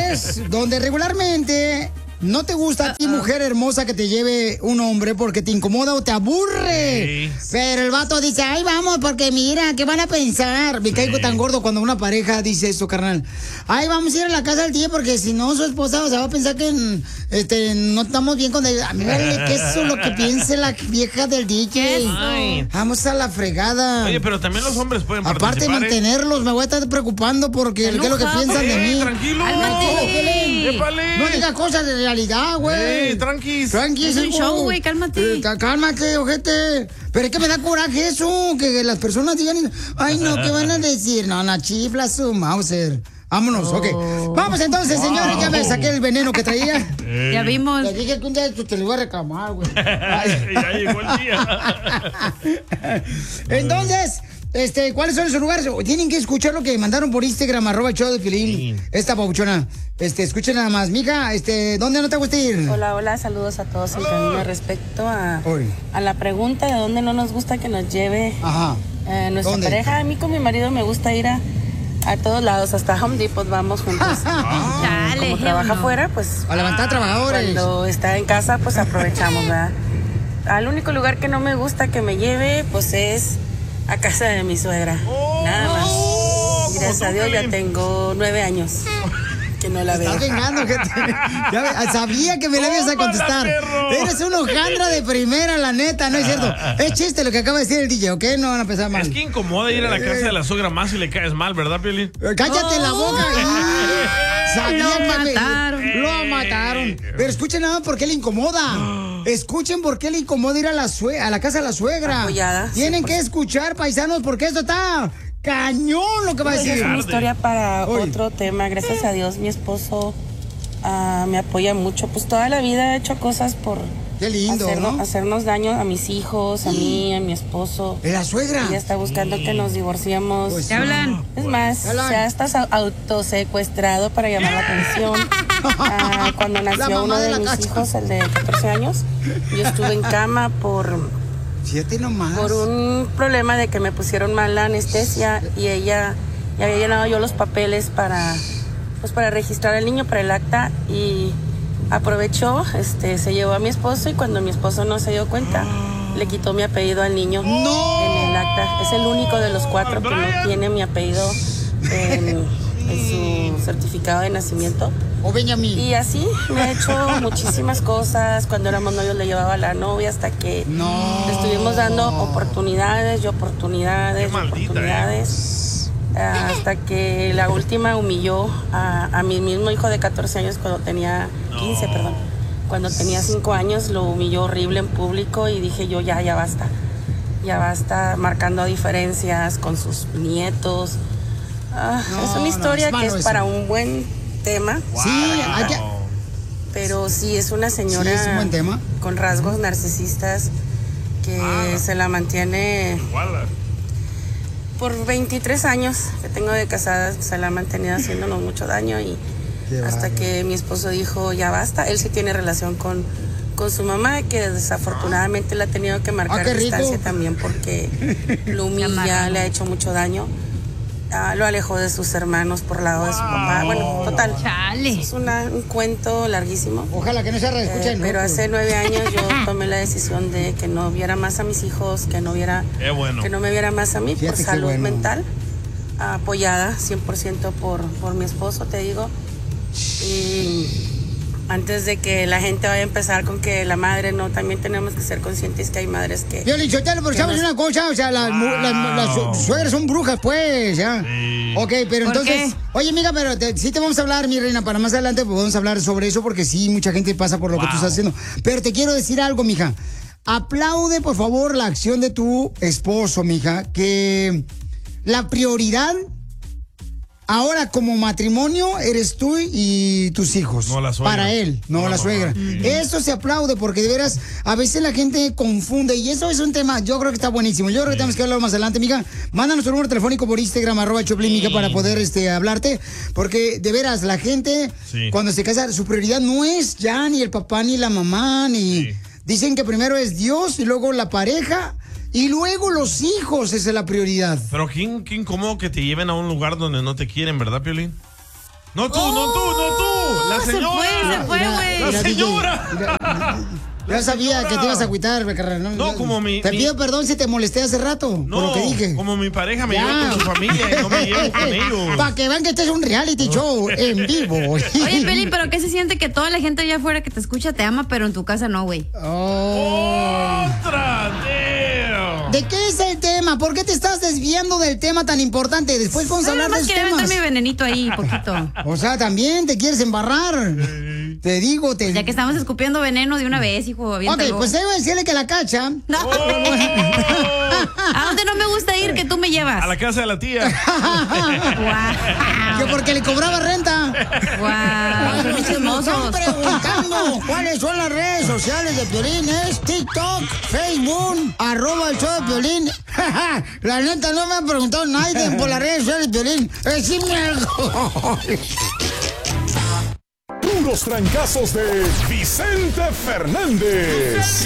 lugares donde regularmente no te gusta a ti, mujer hermosa, que te lleve un hombre porque te incomoda o te aburre. Pero el vato dice, ay, vamos, porque mira, ¿qué van a pensar? Me caigo tan gordo cuando una pareja dice eso, carnal. Ay, vamos a ir a la casa del tío porque si no, su esposa se va a pensar que no estamos bien con ella. A mí vale que eso es lo que piense la vieja del DJ. Ay. Vamos a la fregada. Oye, pero también los hombres pueden participar. Aparte de mantenerlos, me voy a estar preocupando porque qué es lo que piensan de mí. Tranquilo. No digas cosas de realidad, güey. Tranquis. Tranquis. Es un show, güey, cálmate. Cálmate, ojete. Pero es que me da coraje eso, que las personas digan, ay, no, ¿qué van a decir? No, chifla su Mauser. Vámonos, ok. Vamos entonces, señores, ya me saqué el veneno que traía. Ya vimos. Le dije que un día te lo iba a reclamar, güey. Ya llegó el día. Entonces, ¿cuáles son esos lugares? Tienen que escuchar lo que mandaron por Instagram, @el_show_de_Piolín. Esta pabuchona. Escuchen nada más. Mija, ¿dónde no te gusta ir? Hola, saludos a todos en camino. Respecto a la pregunta de dónde no nos gusta que nos lleve nuestra pareja. A mí con mi marido me gusta ir a todos lados, hasta Home Depot vamos juntos. Como trabaja afuera, pues a levantar trabajadores. Cuando está en casa, pues aprovechamos, ¿verdad? Al único lugar que no me gusta que me lleve, pues es a casa de mi suegra. Nada más. Gracias a Dios ya tengo 9 años que no la veo. Estás vengando, gente. Sabía que me la ibas a contestar. Eres un hojandra de primera, la neta, no es cierto. Es chiste lo que acaba de decir el DJ, ¿ok? No van a pensar mal. Es que incomoda ir a la casa de la suegra más si le caes mal, ¿verdad, Piolín? Cállate la boca. Lo mataron. Pero escuchen nada por qué le incomoda. Escuchen por qué le incomoda ir a la casa de la suegra. Apoyada. Tienen que escuchar, paisanos, porque esto está cañón lo que va a decir. Es una historia para otro tema. Gracias a Dios, mi esposo me apoya mucho. Pues toda la vida he hecho cosas por qué lindo, hacernos daño a mis hijos, a mí, a mi esposo. ¿La suegra? Ella está buscando que nos divorciemos. Pues ¿Qué hablan? Es más, ya estás autosecuestrado para llamar la atención. Cuando nació uno de mis hijos, el de 14 años, yo estuve en cama por 7 nomás. Por un problema de que me pusieron mal la anestesia y ella ya había llenado yo los papeles para registrar al niño para el acta y aprovechó, se llevó a mi esposo y cuando mi esposo no se dio cuenta, le quitó mi apellido al niño en el acta. Es el único de los 4 que no tiene mi apellido en su certificado de nacimiento. O Benjamín. Y así me ha hecho muchísimas cosas. Cuando éramos novios le llevaba a la novia hasta que le estuvimos dando oportunidades y oportunidades. Hasta que la última humilló a mi mismo hijo de 14 años cuando tenía 15, perdón. Cuando tenía 5 años lo humilló horrible en público y dije yo ya basta. Ya basta marcando diferencias con sus nietos. Es una historia que es para un buen tema. Sí, pero sí es una señora es un buen tema. Con rasgos narcisistas que se la mantiene por 23 años que tengo de casada, se la ha mantenido haciéndonos mucho daño y hasta que mi esposo dijo ya basta. Él sí tiene relación con su mamá, que desafortunadamente le ha tenido que marcar distancia también porque lo humilla, le ha hecho mucho daño. Lo alejó de sus hermanos por lado de su papá. Bueno, total. Es un cuento larguísimo. Ojalá que no se reescuchen. Pero hace 9 años yo tomé la decisión de que no viera más a mis hijos, que no me viera más a mí. Fíjate, por salud mental. Apoyada 100% por mi esposo, te digo. Y antes de que la gente vaya a empezar con que la madre no, también tenemos que ser conscientes que hay madres que... Pero sabes una cosa, o sea, las suegras son brujas, pues, ya. Sí. Ok, pero entonces... Oye, amiga, pero sí te vamos a hablar, mi reina, para más adelante pues, vamos a hablar sobre eso, porque sí, mucha gente pasa por lo que tú estás haciendo. Pero te quiero decir algo, mija. Aplaude, por favor, la acción de tu esposo, mija, que la prioridad... Ahora, como matrimonio, eres tú y tus hijos. No la suegra. Para él, no la suegra. Eso se aplaude porque de veras, a veces la gente confunde y eso es un tema, yo creo que está buenísimo. Yo creo que tenemos que hablar más adelante, mija. Mándanos tu número telefónico por Instagram, @Choplin, mija, para poder hablarte. Porque de veras, la gente, cuando se casa, su prioridad no es ya ni el papá ni la mamá, ni... Dicen que primero es Dios y luego la pareja. Y luego los hijos, esa es la prioridad. Pero qué incómodo que te lleven a un lugar donde no te quieren, ¿verdad, Piolín? No tú, no tú, no tú. La señora. Se fue, güey. La señora. Ya sabía que te ibas a agüitar, Becerra. No, como mi... Te pido perdón si te molesté hace rato, por lo que dije. Como mi pareja me lleva con su familia y no me llevo con ellos. Para que vean que este es un reality show en vivo. Oye, Pelín, ¿pero qué se siente que toda la gente allá afuera que te escucha te ama, pero en tu casa no, güey? ¡Otra! ¿De qué es el tema? ¿Por qué te estás desviando del tema tan importante? Después vamos a hablar de esos temas. Nada más quería meter mi venenito ahí, poquito. O sea, también te quieres embarrar. Te digo, Ya que estamos escupiendo veneno de una vez, hijo, aviéntalo. Ok, pues debo decirle que la Cacha... No. ¿A dónde no me gusta ir que tú me llevas? A la casa de la tía. Que porque le cobraba renta. Son muy chismosos. Están preguntando cuáles son las redes sociales de Piolín. Es TikTok, Facebook, @el show de Piolín. La neta, no me han preguntado nadie por las redes sociales de Piolín. Decime algo. Los trancazos de Vicente Fernández.